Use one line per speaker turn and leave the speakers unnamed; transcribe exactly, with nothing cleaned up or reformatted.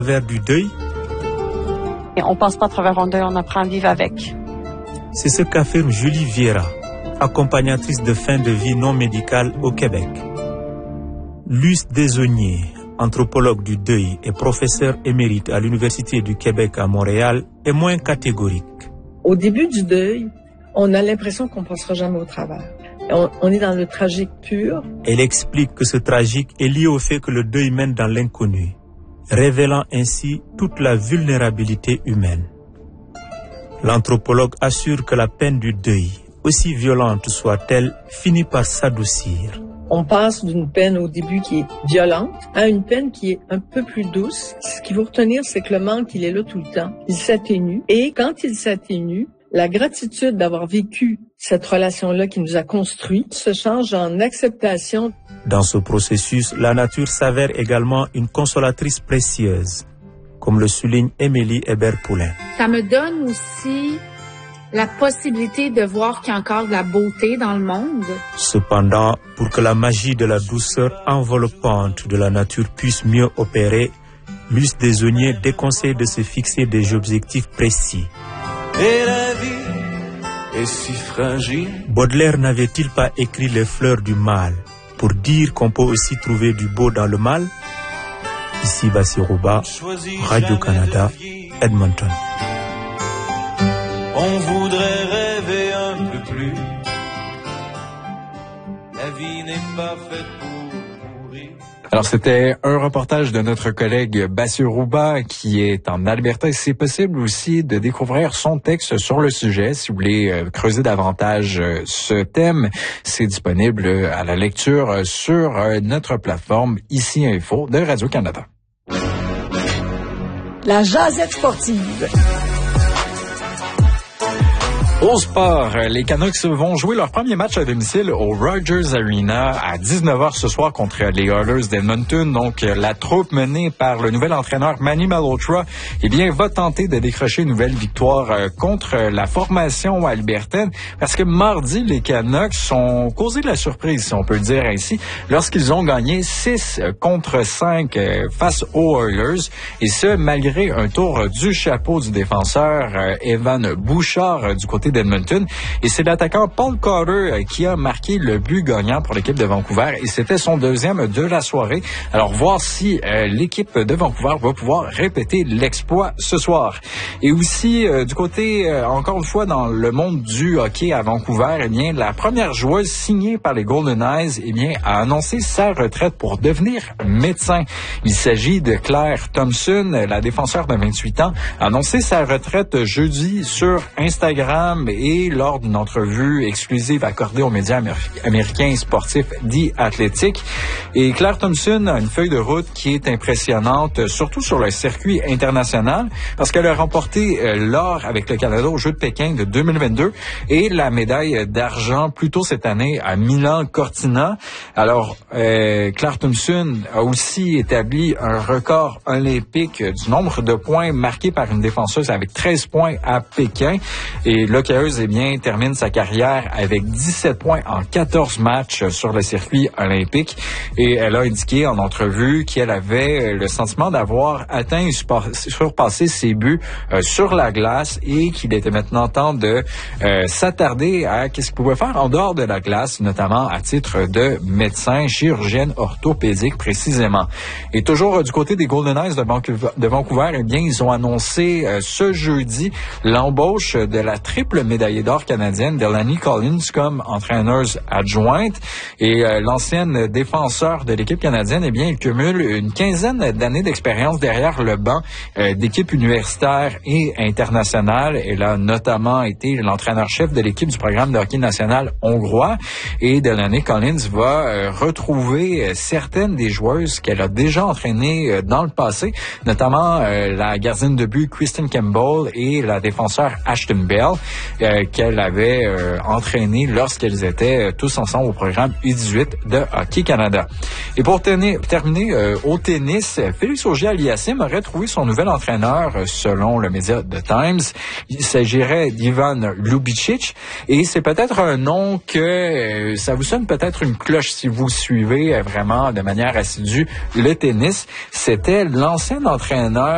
Vers du deuil.
Et on passe pas à travers un deuil, on apprend à vivre avec.
C'est ce qu'affirme Julie Vieira, accompagnatrice de fin de vie non médicale au Québec. Luce Desaulniers, anthropologue du deuil et professeur émérite à l'Université du Québec à Montréal, est moins catégorique.
Au début du deuil, on a l'impression qu'on ne passera jamais au travers. On, on est dans le tragique pur.
Elle explique que ce tragique est lié au fait que le deuil mène dans l'inconnu, révélant ainsi toute la vulnérabilité humaine. L'anthropologue assure que la peine du deuil, aussi violente soit-elle, finit par s'adoucir.
On passe d'une peine au début qui est violente à une peine qui est un peu plus douce. Ce qu'il faut retenir, c'est que le manque, il est là tout le temps. Il s'atténue. Et quand il s'atténue, la gratitude d'avoir vécu cette relation-là qui nous a construit se change en acceptation.
Dans ce processus, la nature s'avère également une consolatrice précieuse, comme le souligne Émilie Hébert-Poulain.
Ça me donne aussi la possibilité de voir qu'il y a encore de la beauté dans le monde.
Cependant, pour que la magie de la douceur enveloppante de la nature puisse mieux opérer, Luce Desaulniers déconseille de se fixer des objectifs précis.
Et la vie est si fragile.
Baudelaire n'avait-il pas écrit les fleurs du mal pour dire qu'on peut aussi trouver du beau dans le mal? Ici Bassirouba, Radio-Canada, Edmonton.
On voudrait rêver un peu plus. La vie n'est pas faite pour mourir.
Alors, c'était un reportage de notre collègue Bassirouba qui est en Alberta. Et c'est possible aussi de découvrir son texte sur le sujet. Si vous voulez euh, creuser davantage euh, ce thème, c'est disponible euh, à la lecture euh, sur euh, notre plateforme Ici Info de Radio-Canada.
La jasette sportive.
Au sport, les Canucks vont jouer leur premier match à domicile au Rogers Arena à dix-neuf heures ce soir contre les Oilers d'Edmonton. Donc, la troupe menée par le nouvel entraîneur Manny Malhotra, eh bien, va tenter de décrocher une nouvelle victoire contre la formation albertaine parce que mardi, les Canucks sont causés de la surprise, si on peut le dire ainsi, lorsqu'ils ont gagné six contre cinq face aux Oilers et ce, malgré un tour du chapeau du défenseur Evan Bouchard du côté d'Edmonton. Et c'est l'attaquant Paul Cotter qui a marqué le but gagnant pour l'équipe de Vancouver et c'était son deuxième de la soirée. Alors, voir si euh, l'équipe de Vancouver va pouvoir répéter l'exploit ce soir. Et aussi, euh, du côté, euh, encore une fois, dans le monde du hockey à Vancouver, eh bien, la première joueuse signée par les Golden Knights, eh bien, a annoncé sa retraite pour devenir médecin. Il s'agit de Claire Thompson, la défenseur de vingt-huit ans, a annoncé sa retraite jeudi sur Instagram et lors d'une entrevue exclusive accordée aux médias américains sportifs The Athletic. Et Claire Thompson a une feuille de route qui est impressionnante, surtout sur le circuit international, parce qu'elle a remporté l'or avec le Canada aux Jeux de Pékin de deux mille vingt-deux et la médaille d'argent plus tôt cette année à Milan-Cortina. Alors, euh, Claire Thompson a aussi établi un record olympique du nombre de points marqués par une défenseuse avec treize points à Pékin. Et là, eh bien, termine sa carrière avec dix-sept points en quatorze matchs sur le circuit olympique. Et elle a indiqué en entrevue qu'elle avait le sentiment d'avoir atteint et surpassé ses buts euh, sur la glace et qu'il était maintenant temps de euh, s'attarder à qu'est-ce qu'il pouvait faire en dehors de la glace, notamment à titre de médecin, chirurgienne orthopédique précisément. Et toujours euh, du côté des Golden Knights de Vancouver, de Vancouver, eh bien, ils ont annoncé euh, ce jeudi l'embauche de la triple médaillée d'or canadienne Delaney Collins comme entraîneuse adjointe et euh, l'ancienne défenseur de l'équipe canadienne, eh bien, il cumule une quinzaine d'années d'expérience derrière le banc euh, d'équipes universitaires et internationales. Elle a notamment été l'entraîneur-chef de l'équipe du programme de hockey national hongrois et Delaney Collins va euh, retrouver euh, certaines des joueuses qu'elle a déjà entraînées euh, dans le passé, notamment euh, la gardienne de but Kristen Campbell et la défenseur Ashton Bell. Euh, qu'elle avait euh, entraîné lorsqu'elles étaient euh, tous ensemble au programme U dix-huit de Hockey Canada. Et pour tenir, terminer euh, au tennis, Félix Auger-Aliassime aurait trouvé son nouvel entraîneur euh, selon le média The Times. Il s'agirait d'Ivan Lubicic et c'est peut-être un nom que euh, ça vous sonne peut-être une cloche si vous suivez euh, vraiment de manière assidue le tennis. C'était l'ancien entraîneur